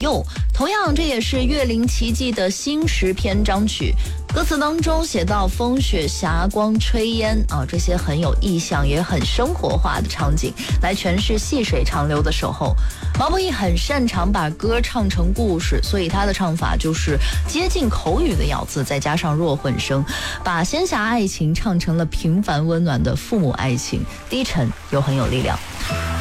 哟，同样这也是《岳灵奇迹》的新10篇章曲。歌词当中写到风雪霞光炊烟啊，这些很有意象也很生活化的场景，来诠释细水长流的守候。毛不易很擅长把歌唱成故事，所以他的唱法就是接近口语的咬字，再加上弱混声，把仙侠爱情唱成了平凡温暖的父母爱情，低沉又很有力量。